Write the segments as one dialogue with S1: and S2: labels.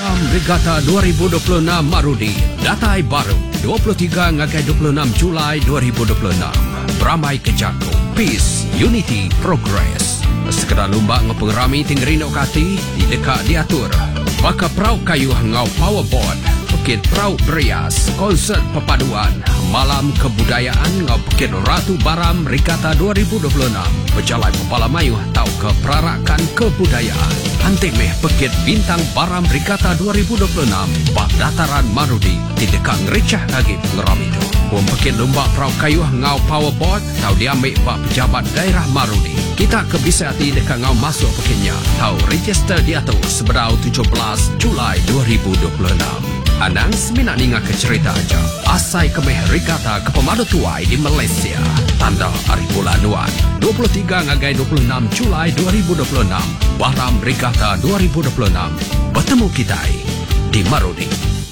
S1: Baram Regatta 2026 Marudi. Datai baru 23 ngagai 26 Julai 2026. Beramai Kejagung. Peace, Unity, Progress. Sekedar lumba ngepengerami tinggerino kati di dekat diatur. Baka Prau Kayu Ngau Powerboard. Bukit Prau Berias. Konsert perpaduan. Malam Kebudayaan Ngau Bukit Ratu Baram Regatta 2026. Berjalan Kepala Mayuh tahu ke perarakan kebudayaan. Antimeh Bukit Bintang Baram Regatta 2026. Bak Dataran Marudi. Di dekat ngericah lagi pengeram itu. Buang Bukit Lumba Prau Kayu Ngau Powerboard. Tahu diambil bak pejabat daerah Marudi. Kita ke bisa hati dekat ngau masuk Bukitnya. Tahu register diatur sebedau 17 Julai 2026. Anang seminat ninga ke cerita aja. Asai kemeh Regatta ke Pemadu Tuai di Malaysia. Tanda Hari Bulan Nuan. 23 ngagai 26 Julai 2026. Baram Regatta 2026. Bertemu kita di Marudi.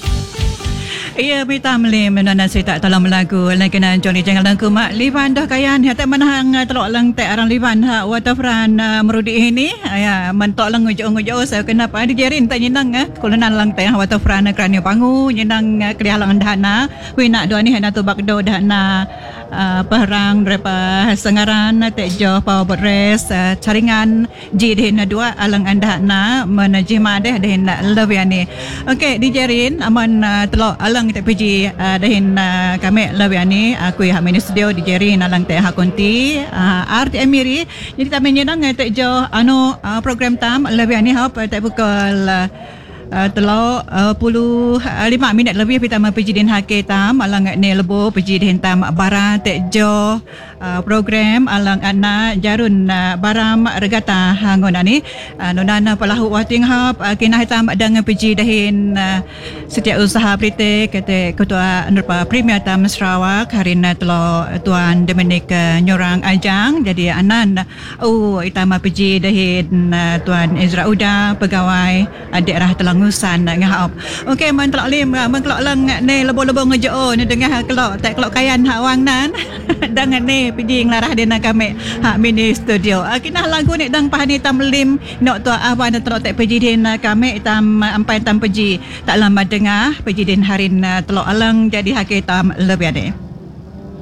S2: Ia bita mele menana cerita dalam lagu lagi Johnny jangan langku mak liban dah kayan ya tak menang telok lang tak arang liban ha waterfront Marudi ini ya mentok lang ujo saya kenapa dijerin tak nyenang kolonan lang tak waterfront kerana pangu nyenang kelihalang dana wina dua ni hana tu bakdo dana perang berapa sengaran tak jauh power rest caringan ji deh dua alang andana menajima deh lebiani okey dijerin aman telok alang kita pergi dahin kami lebih ni aku yang mini studio di Jerry nalang teh hakunti art emiri jadi kami nyenang teh jo program tam lebih ni hap teh pukul telau 5 minit lebih kita pergi din hake tam alang ni lebo pergi din tam bara teh jo program alang anak jarun Baram Regatta hangon ani nonana pelahu wating hap kena hitam dengan pergi dahin setiausaha Brite kata ketua Nurpa Premier Tam Sarawak hari na telau Tuan Dominic Nyorang Ajang jadi anan itama pergi dahin Tuan Ezra Uda pegawai daerah Telangusan ngahap okey man telak lim man kelak lang ni lebo-lebo ngejeo ni dengar kelak tak kelak kayan hak wang nan dengan ni pergi ngelarah dina kami hak mini studio kinah lagu ni dang pahani tam lim nok tua awan telok tak pergi dina kami tam ampai tam pergi tak lama dengar pergi din harin telok alang jadi hak tam lebih ada